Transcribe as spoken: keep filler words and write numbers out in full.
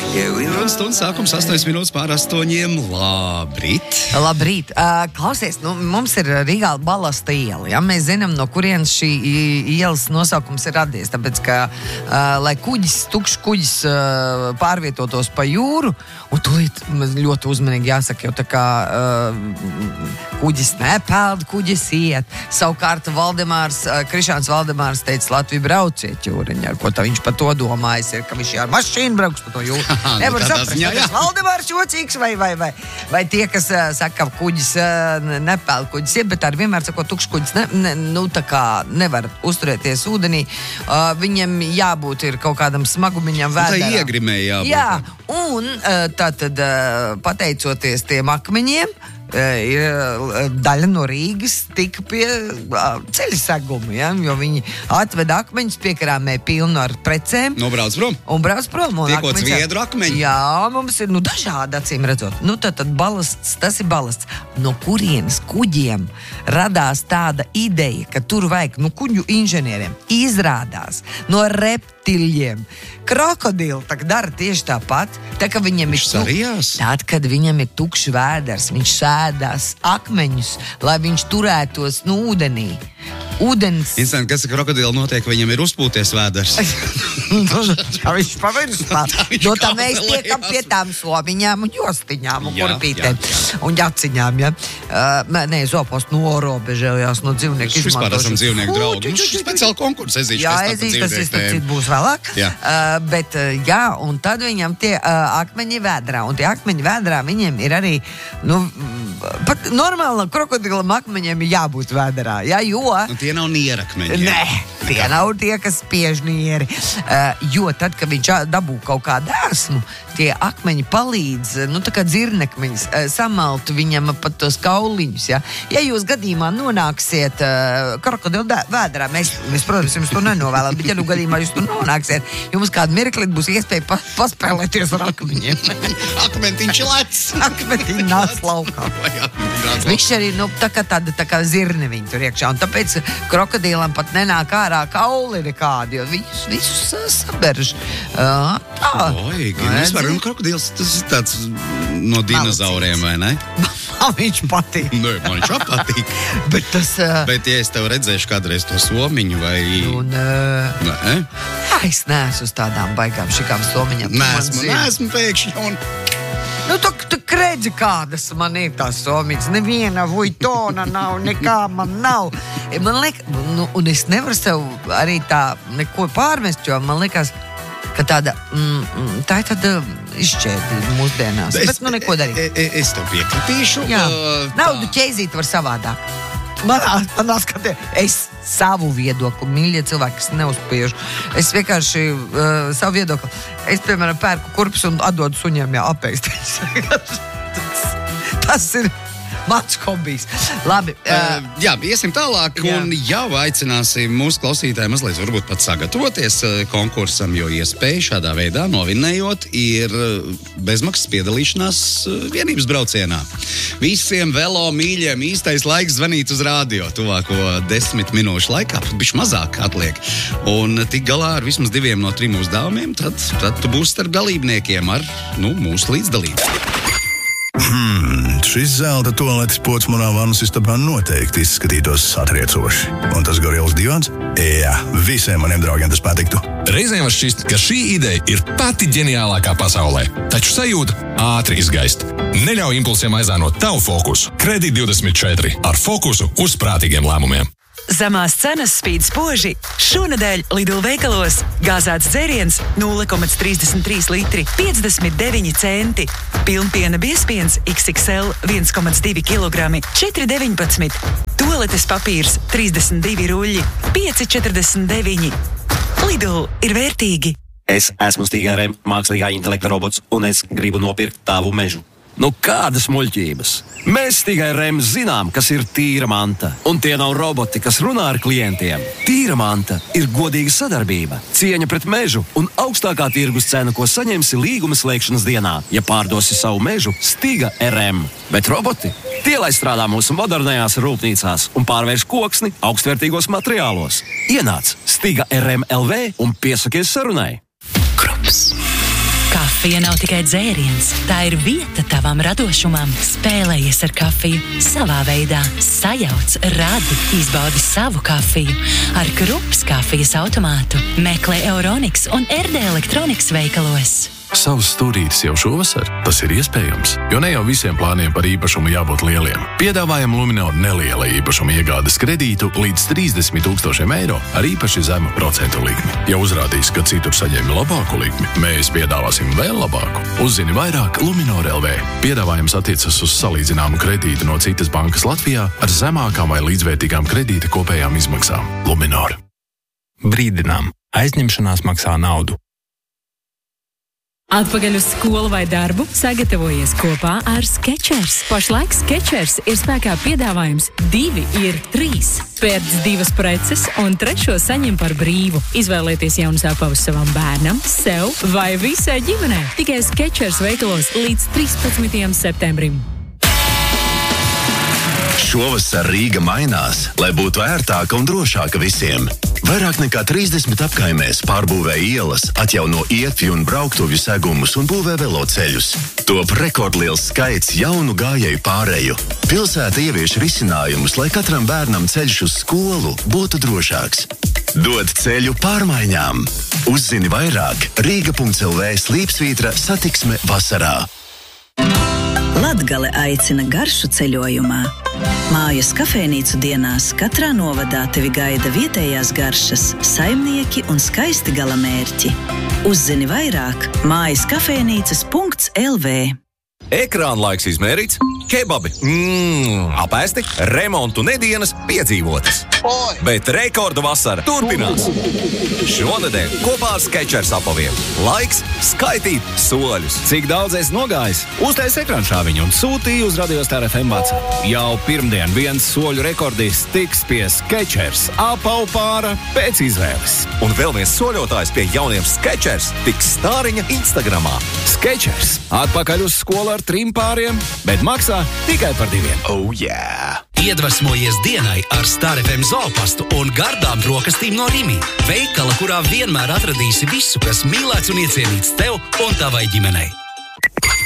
Un stundas sākums astoņas minūtes pār astoņiem. Labrīt! Labrīt! Uh, klausies, nu, mums ir Rīgā Balasta iela. Ja? Mēs zinām, no kurienes šī ielas nosaukums ir radies. Tāpēc, ka, uh, lai kuģis, tukšs kuģis uh, pārvietotos pa jūru, un tūlīt ļoti uzmanīgi jāsaka, jo tā kā uh, kuģis nepeld, kuģis iet. Savukārt Valdemārs, uh, Krišāns Valdemārs teica, Latviju brauciet jūriņā. Ko tā viņš par to domājis ir, ka viņš ar mašīnu brauks pa to jūru. Nevar saprast, ziņā, tas Valdemārs jocīgs vai, vai, vai, vai tie, kas uh, saka, ka kuģis uh, nepeld, kuģis ir, bet arī vienmēr saka, tukšs kuģis ne, ne, nu, tā kā nevar uzturēties ūdenī. Uh, viņam jābūt ir kaut kādam smagumiņam vēderā. Tā iegrimēja jābūt. Jā, un uh, tātad uh, pateicoties tiem akmeņiem, ir daļa no Rīgas tika pie ceļa seguma, ja? Jo viņi atveda akmeņus, piekrāmē pilnu ar precēm. Nobrauc prom. Un brauc prom. Un Tiekot zviedru akmeņi. Jā, mums ir nu, dažādi acīm redzot. Nu, tad, tad balasts, tas ir balasts. No kurienes kuģiem radās tāda ideja, ka tur vajag, nu, kuģu inženieriem izrādās no reptiļiem. Krokodili tak dara tieši tāpat, tā ka viņam ir sarījās. Tad, kad viņam ir tukšs vēders, viņš sēdās akmeņus, lai viņš turētos no ūdenī. Ūdens. Instanti, kas ar krokodilu notiek, viņam ir uzpūties vēders. Jā, viņš pavirstā. No tā mēs tiekam pie tām somiņām un jostiņām un kurpītēm un jaciņām, ja. Uh, nē, zopost norobežējās no dzīvnieku izmantošanas. Vispār esam dzīvnieku draugi. Mums speciāli konkursi ezīšu. Jā, ezīšu, tas ir būs vēlāk. Jā. Uh, bet, uh, jā, un tad viņam tie uh, akmeņi vēdrā. Un tie akmeņi vēdrā viņiem ir arī, nu, pat normālam krokodilam akmeņiem ir jābūt vēdrā, jā, jo... Nu, tie nav nierakmeņi. Nē, tie nav tie, kas spiež nieri. Uh, jo tad, kad viņš dabū kaut kādu esmu, tie akmeņi palīdz, nu, tā kā dzirnekmeņus, uh, samalt viņam pat tos kauliņus, ja. Ja jūs gadījumā nonāksiet uh, krokodilu vēdrā, mēs, mēs, protams, jums to nenovēlam, bet ja nu gadījumā jūs tur nonāksiet, jums kādu mirkli būs iespēja pa, paspēlēties ar akmeņiem. Akmentiņš lec. Akmentiņš nāc laukā. Viņš arī, nu, tā kā tāda, tā kā zirne viņi tur iekšā, un tāpēc krokodilam pat nenāk ārā kauli nekādi, jo viņus visus uh, saberž. Uh, tā. Oigi, nu, vispār, nu, krokodils, tas ir tāds no dinozauriem, vai ne? Man viņš patīk. Nē, man viņš patīk. Bet tas... Uh, Bet, ja es tev redzēšu kādreiz to somiņu, vai... Un, uh, Nē? Jā, es neesmu uz tādām baigām šikām somiņām. Neesmu, neesmu pēkšņi, un... Nu, tu, tu redzi, kādas man ir tās somiņas. Neviena Vuitona nav, nekā man nav. Man liek, nu, un es nevaru sev arī tā neko pārmest, jo man liekas, ka tāda, mm, tā ir tāda izšķēdi mūsdienās. Es, Bet, nu, neko darīt. Es, es tev piekritīšu. Jā, uh, naudu ķēzīt var savādāk. Manā, manā skatē, es savu viedokli, mīļie cilvēki, kas neuzspiežu. Es vienkārši uh, savu viedokli. Es, piemēram, pērku kurpes un atdodu suņiem, jā, apēst. tas, tas ir mans hobijs. Labi. Uh, uh, jā, iesim tālāk jā. Un jau aicināsim mūsu klausītāju mazliet varbūt pat sagatavoties uh, konkursam, jo iespēja šādā veidā novinējot ir uh, bezmaksas piedalīšanās uh, vienības braucienā. Visiem velo mīļiem īstais laiks zvanīt uz rādio tuvāko desmit minūšu laikā, pat bišķi mazāk atliek. Un tik galā ar vismaz diviem no trim uzdevumiem, tad, tad tu būsi starp dalībniekiem ar, nu, mūsu līdzdalību. Hmm, šis zelta tualetes pods manā vannas istabā noteikti izskatītos satriecoši. Un tas gorils divans? Jā, visiem maniem draugiem tas patiktu. Reizēm var šķist, ka šī ideja ir pati ģeniālākā pasaulē. Taču sajūta ātri izgaist. Neļauj impulsiem aizānot tavu fokusu. Kredīt divdesmit četri ar fokusu uz prātīgiem lēmumiem. Zemās cenas spīd spoži. Šonedēļ Lidl veikalos gāzēts dzēriens nulle komats trīsdesmit trīs litri, piecdesmit deviņi centi. Pilnpiena biezpiens iks iks el viens komats divi kilogrami, četri deviņpadsmit. Tualetes papīrs trīsdesmit divi ruļļi, pieci četrdesmit deviņi. Lidl ir vērtīgi. Es esmu Stīga R M, mākslīgā intelekta robots, un es gribu nopirkt tavu mežu. Nu, kādas muļķības? Mēs Stīga R M zinām, kas ir tīra manta. Un tie nav roboti, kas runā ar klientiem. Tīra manta ir godīga sadarbība, cieņa pret mežu un augstākā tirgus cena, ko saņemsi līguma slēgšanas dienā, ja pārdosi savu mežu Stīga R M. Bet roboti? Tie, lai strādā mūsu modernajās rūpnīcās un pārvērš koksni augstvērtīgos materiālos. Ienāc Stīga R M L V un piesakies sarunai. Krups. Kafija. Kafija nav tikai dzēriens, tā ir vieta tavam radošumam. Spēlējies ar kafiju savā veidā. Sajauc, radi, izbaudi savu kafiju ar Krups kafijas automātu. Meklē Euroniks un R D Elektronikas veikalos. Savs stūrītis jau šovasar? Tas ir iespējams, jo ne jau visiem plāniem par īpašumu jābūt lieliem. Piedāvājam Luminor neliela īpašuma iegādes kredītu līdz trīsdesmit tūkstošiem eiro ar īpaši zemu procentu likmi. Ja uzrādīs, ka citur saņēmi labāku likmi, mēs piedāvāsim vēl labāku. Uzzini vairāk Luminor L V. Piedāvājums attiecas uz salīdzināmu kredītu no citas bankas Latvijā ar zemākām vai līdzvērtīgām kredīta kopējām izmaksām. Luminor. Brīdinām. Aizņemšanās maksā naudu. Atpakaļ uz skolu vai darbu sagatavojies kopā ar Skechers. Pašlaik Skechers ir spēkā piedāvājums divi ir trīs. Pērc divas preces un trešo saņem par brīvu. Izvēlieties jaunus apavus savam bērnam, sev vai visai ģimenei. Tikai Skechers veikalos līdz trīspadsmitajam septembrim. Šovasar Rīga mainās, lai būtu ērtāka un drošāka visiem. Vairāk nekā trīsdesmit apkaimēs pārbūvē ielas, atjauno ietvi un brauktuvju segumus un būvē veloceļus. Top rekordliels skaits jaunu gājēju pāreju. Pilsēta ievieš risinājumus, lai katram bērnam ceļš uz skolu būtu drošāks. Dod ceļu pārmaiņām. Uzzini vairāk Rīga punkts L V slīpsvītra satiksme vasarā. Latgale aicina garšu ceļojumā. Mājas kafejnīcu dienās katrā novadā tevi gaida vietējās garšas, saimnieki un skaisti galamērķi. Uzzini vairāk mājas kafejnīcas punkts L V. Ekrāna laiks izmērīts, kebabi, mmm, apēsti, remontu nedienas piedzīvotas. Oi! Bet rekordu vasara turpinās. Šonedēļ kopā ar Skechers apaviem. Laiks skaitīt soļus. Cik daudz es nogājis? Uztais ekrānšāviņu un sūtīju uz radiostāra F M WhatsApp. Jau pirmdien viens soļu rekordists tiks pie Skechers apavu pāra pēc izvēles. Un vēl viens soļotājs pie jauniem Skechers tiks stāriņa Instagramā. Skechers atpakaļ uz skolu ar trim pāriem, bet maksā tikai par diviem. Oh, yeah! Iedvesmojies dienai ar Star F M zoopastu un gardām brokastīm no Rimi. Veikala, kurā vienmēr atradīsi visu, kas mīlēts un iecienīts tev un tavai ģimenei.